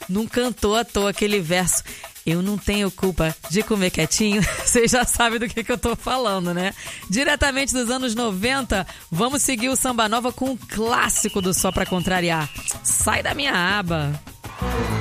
não cantou à toa aquele verso. Eu não tenho culpa de comer quietinho. Vocês já sabem do que eu tô falando, né? Diretamente dos anos 90, vamos seguir o Samba Nova com um clássico do Só Pra Contrariar. Sai da minha aba.